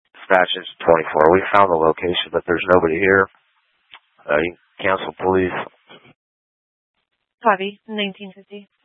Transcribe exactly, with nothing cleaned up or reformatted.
Dispatch is twenty-four. We found the location, but there's nobody here. Uh, you can cancel, please. Copy. nineteen fifty.